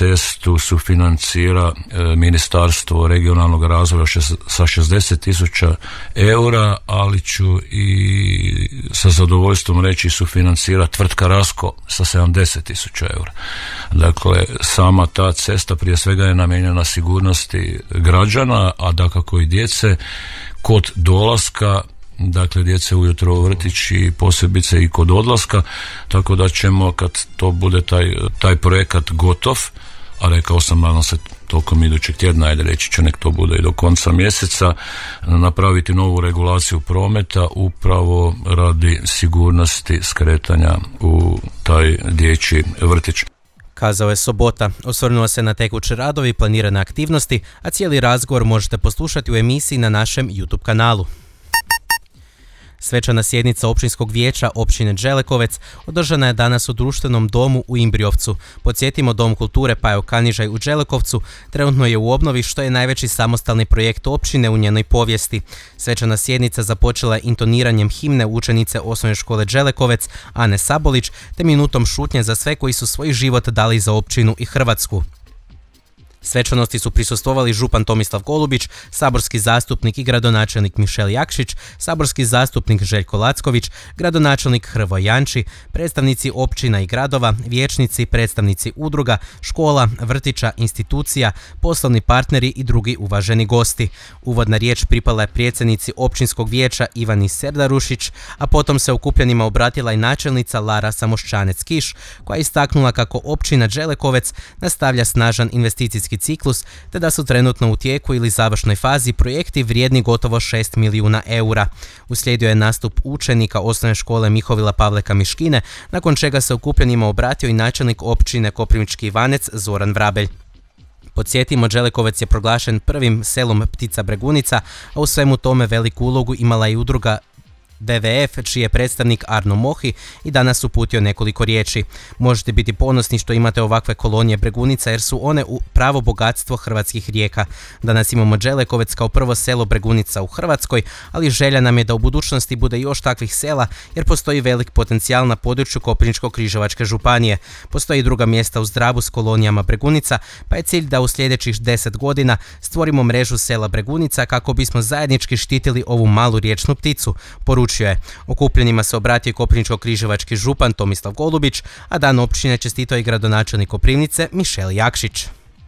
cestu sufinancira Ministarstvo regionalnog razvoja sa 60.000 eura, ali ću i sa zadovoljstvom reći sufinancira tvrtka Rasko sa 70.000 eura. Dakle, sama ta cesta prije svega je namijenjena sigurnosti građana, a dakako i djece kod dolaska, dakle djece ujutro u vrtić i posebice i kod odlaska, tako da ćemo kad to bude taj projekat gotov, a rekao sam nadam se tokom idućeg tjedna, ajde reći ću nek to bude i do konca mjeseca, napraviti novu regulaciju prometa upravo radi sigurnosti skretanja u taj dječji vrtić. Kazao je Sobota. Osvrnuo se na tekuće radovi i planirane aktivnosti, a cijeli razgovor možete poslušati u emisiji na našem YouTube kanalu. Svečana sjednica općinskog vijeća općine Đelekovec održana je danas u društvenom domu u Imbriovcu. Podsjetimo, Dom kulture Pajo Kanižaj u Đelekovcu trenutno je u obnovi, što je najveći samostalni projekt općine u njenoj povijesti. Svečana sjednica započela je intoniranjem himne učenice osnovne škole Đelekovec Ane Sabolić te minutom šutnje za sve koji su svoj život dali za općinu i Hrvatsku. Svečanosti su prisustvovali župan Tomislav Golubić, saborski zastupnik i gradonačelnik Mišel Jakšić, saborski zastupnik Željko Lacković, gradonačelnik Hrvoje Janči, predstavnici općina i gradova, vijećnici, predstavnici udruga, škola, vrtića, institucija, poslovni partneri i drugi uvaženi gosti. Uvodna riječ pripala je predsjednici općinskog vijeća Ivani Serdarušić, a potom se okupljenima obratila i načelnica Lara Samoščanec-Kiš, koja je istaknula kako općina Đelekovec nastavlja snažan investicijski ciklus, te da su trenutno u tijeku ili završnoj fazi projekti vrijedni gotovo 6 milijuna eura. Uslijedio je nastup učenika osnovne škole Mihovila Pavleka Miškine, nakon čega se okupljenima obratio i načelnik općine Koprivnički Ivanec Zoran Vrabelj. Podsjetimo, Đelekovec je proglašen prvim selom ptica bregunica, a u svemu tome veliku ulogu imala i udruga WWF, čiji je predstavnik Arno Mohi i danas uputio nekoliko riječi. Možete biti ponosni što imate ovakve kolonije bregunica, jer su one pravo bogatstvo hrvatskih rijeka. Danas imamo Đelekovec kao prvo selo bregunica u Hrvatskoj, ali želja nam je da u budućnosti bude još takvih sela, jer postoji velik potencijal na području Koprivničko-križevačke županije. Postoji i druga mjesta u Zdravu s kolonijama bregunica, pa je cilj da u sljedećih 10 godina stvorimo mrežu sela bregunica kako bismo zajednički štitili ovu malu riječnu pticu, poručio je. Okupljenima se obratio Koprivničko-križevački župan Tomislav Golubić, a dan općine čestitao i gradonačelnik Koprivnice Mišel Jakšić.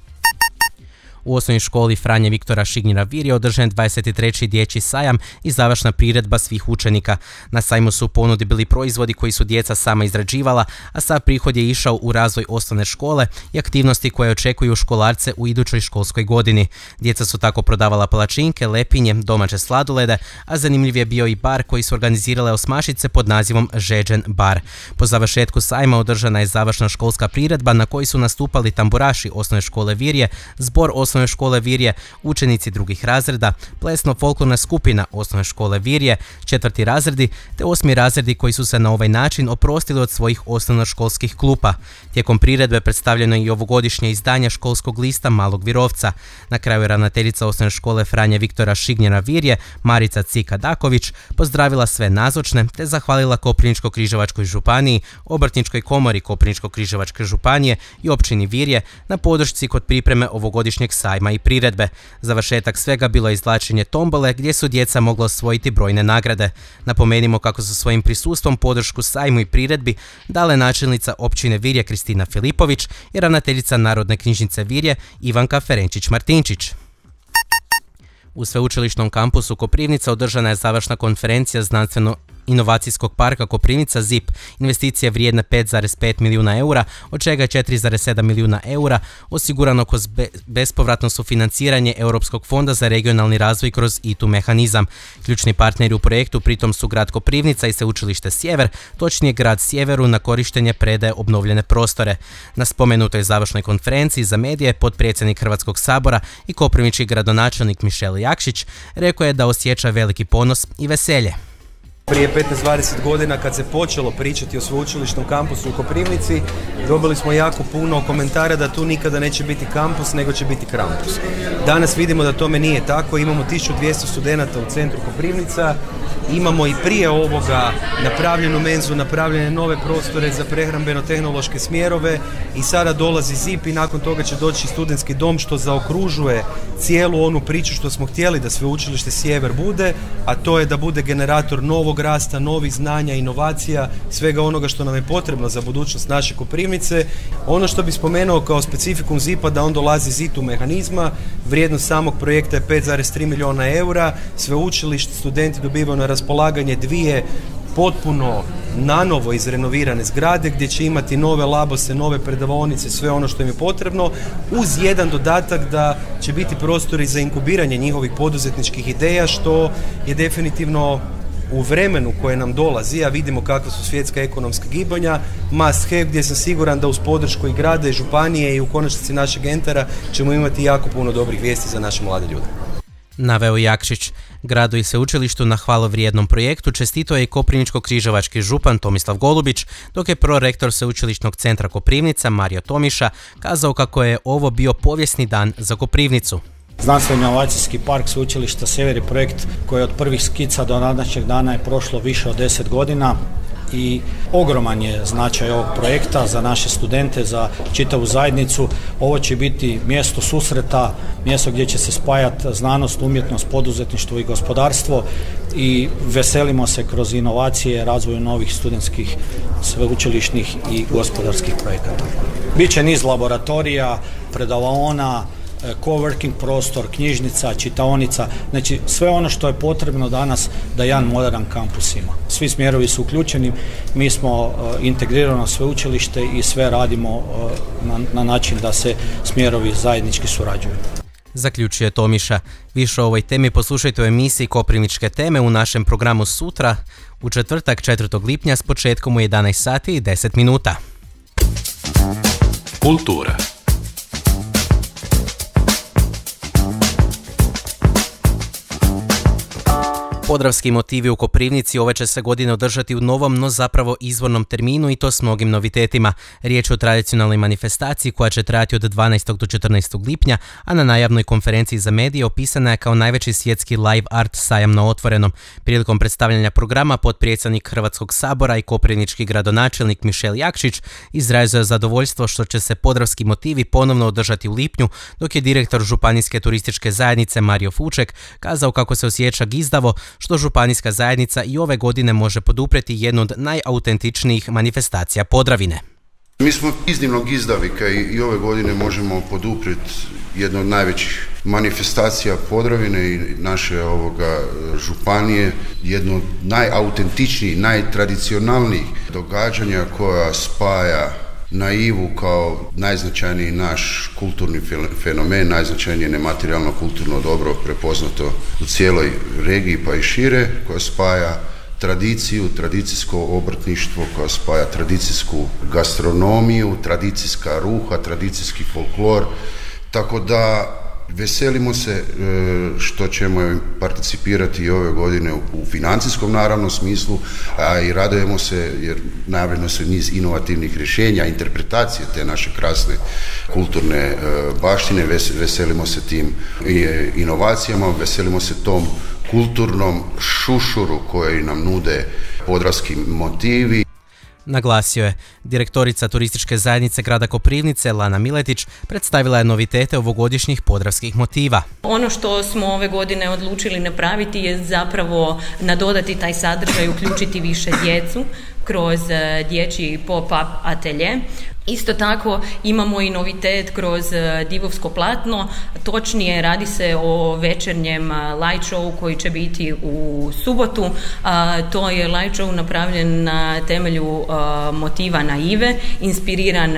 U osnovnoj školi Franje Viktora Šignjera Virje održan je 23. dječji sajam i završna priredba svih učenika. Na sajmu su u ponudi bili proizvodi koji su djeca sama izrađivala, a sav prihod je išao u razvoj osnovne škole i aktivnosti koje očekuju školarce u idućoj školskoj godini. Djeca su tako prodavala palačinke, lepinje, domaće sladolede, a zanimljiv je bio i bar koji su organizirale osmašice pod nazivom Žeđen bar. Po završetku sajma održana je završna školska priredba na kojoj su nastupali tamburaši osnovne škole Virje, zbor osnovne škole Virje, učenici drugih razreda, plesno-folklorna skupina osnovne škole Virje, 4. razredi te 8. razredi koji su se na ovaj način oprostili od svojih osnovnoškolskih klupa. Tijekom priredbe predstavljeno je i ovogodišnje izdanje školskog lista Malog Virovca. Na kraju je ravnateljica osnovne škole Franje Viktora Šignjera Virje, Marica Cika Daković, pozdravila sve nazočne te zahvalila Koprivničko-križevačkoj županiji, Obrtničkoj komori Koprivničko-križevačke županije i općini Virje na podršci kod pripreme ovogodišnjeg sajma i priredbe. Završetak svega bilo je izvlačenje tombole gdje su djeca mogla osvojiti brojne nagrade. Napomenimo kako su svojim prisustvom podršku sajmu i priredbi dale načelnica općine Virje Kristina Filipović i ravnateljica Narodne knjižnice Virje Ivanka Ferenčić-Martinčić. U sveučilišnom kampusu Koprivnica održana je završna konferencija Znanstveno-inovacijskog parka Koprivnica ZIP, investicije vrijedne 5,5 milijuna eura, od čega je 4,7 milijuna eura osigurano kroz bespovratno sufinanciranje Europskog fonda za regionalni razvoj kroz ITU mehanizam. Ključni partneri u projektu pritom su grad Koprivnica i sveučilište Sjever, točnije grad Sjeveru na korištenje predaje obnovljene prostore. Na spomenutoj završnoj konferenciji za medije potpredsjednik Hrvatskog sabora i koprivnički gradonačelnik Mišel Jakšić rekao je da osjeća veliki ponos i veselje. Prije 15-20 godina kad se počelo pričati o sveučilišnom kampusu u Koprivnici, dobili smo jako puno komentara da tu nikada neće biti kampus, nego će biti krampus. Danas vidimo da tome nije tako, imamo 1200 studenata u centru Koprivnica Imamo i prije ovoga napravljenu menzu, napravljene nove prostore za prehrambeno-tehnološke smjerove i sada dolazi ZIP i nakon toga će doći studentski dom što zaokružuje cijelu onu priču što smo htjeli da Sveučilište Sjever bude, a to je da bude generator novog rasta, novih znanja, inovacija, svega onoga što nam je potrebno za budućnost naše Koprivnice. Ono što bi spomenuo kao specifikum ZIP-a da on dolazi iz ITU mehanizma, vrijednost samog projekta je 5,3 milijuna eura, sveučilište studenti dobivaju na raspolaganje 2 potpuno nanovo izrenovirane zgrade gdje će imati nove labose, nove predavaonice, sve ono što im je potrebno, uz jedan dodatak da će biti prostori za inkubiranje njihovih poduzetničkih ideja, što je definitivno u vremenu koje nam dolazi, a vidimo kakva su svjetska ekonomska gibanja, must have, gdje sam siguran da uz podršku i grada i županije i u konačnici našeg Entara ćemo imati jako puno dobrih vijesti za naše mlade ljude. Naveo Jakšić. Gradu i sveučilištu na hvalevrijednom projektu čestitao je i koprivničko-križevački župan Tomislav Golubić, dok je prorektor Sveučilišnog centra Koprivnica Mario Tomiša kazao kako je ovo bio povijesni dan za Koprivnicu. Znanstveno-inovacijski park Sveučilišta Sjever je projekt koji od prvih skica do današnjeg dana je prošlo više od 10 godina i ogroman je značaj ovog projekta za naše studente, za čitavu zajednicu. Ovo će biti mjesto susreta, mjesto gdje će se spajati znanost, umjetnost, poduzetništvo i gospodarstvo i veselimo se kroz inovacije, razvoju novih studentskih, sveučilišnih i gospodarskih projekata. Biće niz laboratorija, predavaona, coworking prostor, knjižnica, čitaonica, znači sve ono što je potrebno danas da jedan moderan kampus ima. Svi smjerovi su uključeni, mi smo integrirano sveučilište i sve radimo na način da se smjerovi zajednički surađuju. Zaključuje Tomiša. Više o ovoj temi poslušajte u emisiji Koprivničke teme u našem programu sutra, u četvrtak 4. lipnja s početkom u 11 sati i 10 minuta. Kultura. Podravski motivi u Koprivnici ove će se godine održati u novom, no zapravo izvornom terminu i to s mnogim novitetima. Riječ je o tradicionalnoj manifestaciji koja će trajati od 12. do 14. lipnja, a na najavnoj konferenciji za medije opisana je kao najveći svjetski live art sajam na otvorenom. Prilikom predstavljanja programa potpredsjednik Hrvatskog sabora i koprivnički gradonačelnik Mišel Jakšić izrazio je zadovoljstvo što će se Podravski motivi ponovno održati u lipnju, dok je direktor Županijske turističke zajednice Mario Fuček kazao kako se osjeća gizdavo što županijska zajednica i ove godine može poduprijeti jednu od najautentičnijih manifestacija Podravine. Mi smo iznimno gizdavi kaj i ove godine možemo poduprijeti jednu od najvećih manifestacija Podravine i naše županije, jednu od najautentičnijih, najtradicionalnijih događanja koja spaja naivu kao najznačajniji naš kulturni fenomen, najznačajnije nematerijalno kulturno dobro prepoznato u cijeloj regiji pa i šire, koja spaja tradiciju, tradicijsko obrtništvo, koja spaja tradicijsku gastronomiju, tradicijska ruha, tradicijski folklor, tako da veselimo se što ćemo participirati i ove godine u financijskom naravno smislu, a i radujemo se jer najavljeno se niz inovativnih rješenja, interpretacije te naše krasne kulturne baštine, veselimo se tim inovacijama, veselimo se tom kulturnom šušuru koji nam nude podravski motivi. Naglasio je. Direktorica turističke zajednice grada Koprivnice Lana Miletić predstavila je novitete ovogodišnjih podravskih motiva. Ono što smo ove godine odlučili napraviti je zapravo nadodati taj sadržaj, uključiti više djecu kroz dječji pop-up atelje. Isto tako imamo i novitet kroz divovsko platno, točnije radi se o večernjem light show koji će biti u subotu. To je light show napravljen na temelju motiva naive, inspiriran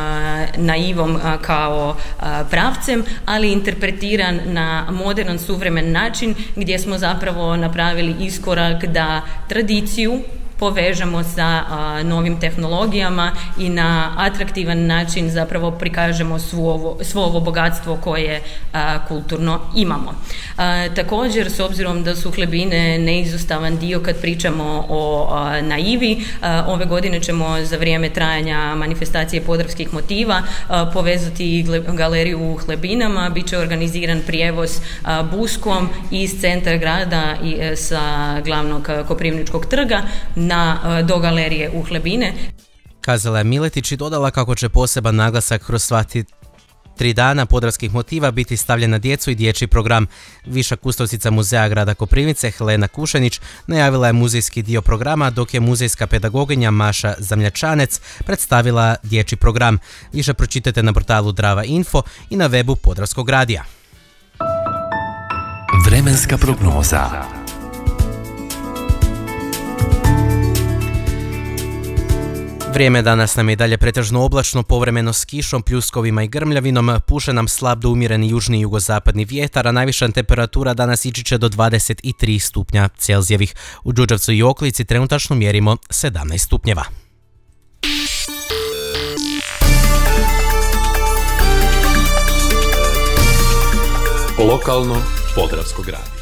naivom kao pravcem, ali interpretiran na moderan, suvremen način gdje smo zapravo napravili iskorak da tradiciju povežemo sa novim tehnologijama i na atraktivan način zapravo prikažemo svo ovo bogatstvo koje kulturno imamo. Također, s obzirom da su Hlebine neizostavan dio kad pričamo o naivi, ove godine ćemo za vrijeme trajanja manifestacije Podravskih motiva povezati galeriju u Hlebinama, bit će organiziran prijevoz buskom iz centra grada i sa glavnog Koprivničkog trga do galerije u Hlebine. Kazala je Miletić i dodala kako će poseban naglasak kroz sva 3 dana Podravskih motiva biti stavljen na djecu i dječji program. Viša kustovcica muzeja grada Koprivnice Helena Kušenić najavila je muzejski dio programa, dok je muzejska pedagoginja Maša Zamljačanec predstavila dječji program. Više pročitajte na portalu Drava Info i na webu Podravskog radija. Vremenska prognoza. Vrijeme danas nam je dalje pretežno oblačno, povremeno s kišom, pljuskovima i grmljavinom, puše nam slab do umjereni južni i jugozapadni vjetar, a najviša temperatura danas ići će do 23 stupnja Celzijevih. U Đurđevcu i okolici trenutačno mjerimo 17 stupnjeva. Lokalno Podravskog radija.